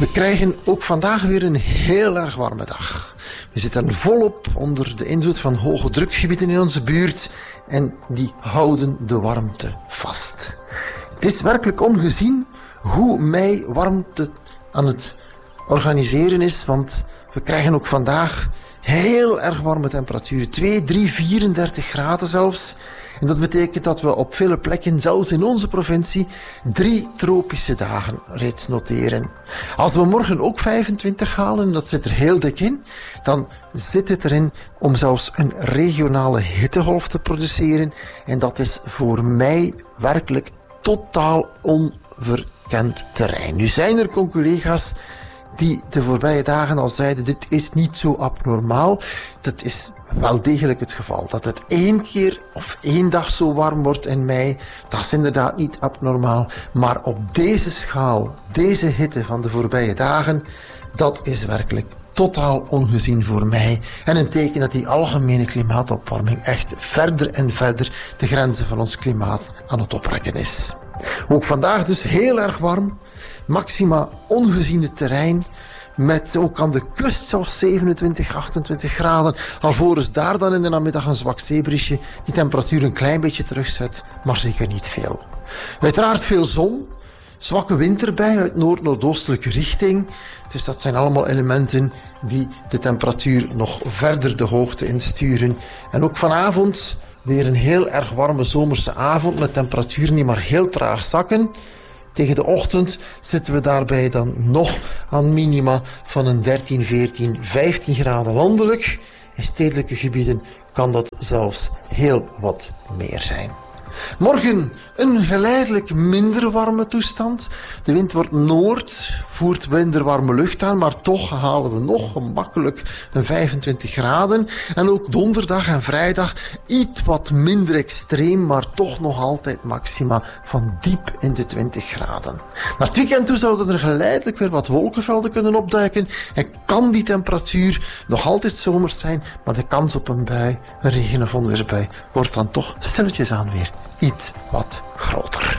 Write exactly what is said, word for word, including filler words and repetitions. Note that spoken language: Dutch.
We krijgen ook vandaag weer een heel erg warme dag. We zitten volop onder de invloed van hoge drukgebieden in onze buurt en die houden de warmte vast. Het is werkelijk ongezien hoe mei warmte aan het organiseren is, want we krijgen ook vandaag heel erg warme temperaturen. twee, drie, vierendertig graden zelfs. En dat betekent dat we op vele plekken, zelfs in onze provincie, drie tropische dagen reeds noteren. Als we morgen ook vijfentwintig halen, en dat zit er heel dik in, dan zit het erin om zelfs een regionale hittegolf te produceren. En dat is voor mij werkelijk totaal onverkend terrein. Nu zijn er collega's die de voorbije dagen al zeiden, dit is niet zo abnormaal. Dat is wel degelijk het geval. Dat het één keer of één dag zo warm wordt in mei, dat is inderdaad niet abnormaal. Maar op deze schaal, deze hitte van de voorbije dagen, dat is werkelijk totaal ongezien voor mij. En een teken dat die algemene klimaatopwarming echt verder en verder de grenzen van ons klimaat aan het oprekken is. Ook vandaag dus heel erg warm. Maxima ongeziene terrein. Met ook aan de kust zelfs zevenentwintig, achtentwintig graden. Alvorens daar dan in de namiddag een zwak zeebrisje die temperatuur een klein beetje terugzet, maar zeker niet veel. Uiteraard veel zon. Zwakke wind erbij uit noord-noordoostelijke richting. Dus dat zijn allemaal elementen die de temperatuur nog verder de hoogte insturen. En ook vanavond weer een heel erg warme zomerse avond met temperaturen die maar heel traag zakken. Tegen de ochtend zitten we daarbij dan nog aan minima van een dertien, veertien, vijftien graden landelijk. In stedelijke gebieden kan dat zelfs heel wat meer zijn. Morgen een geleidelijk minder warme toestand. De wind wordt noord, voert minder warme lucht aan, maar toch halen we nog gemakkelijk een vijfentwintig graden. En ook donderdag en vrijdag iets wat minder extreem, maar toch nog altijd maxima van diep in de twintig graden. Naar het weekend toe zouden er geleidelijk weer wat wolkenvelden kunnen opduiken en kan die temperatuur nog altijd zomers zijn, maar de kans op een bui, een regen- of onweersbui, wordt dan toch stilletjes aan weer iets wat groter.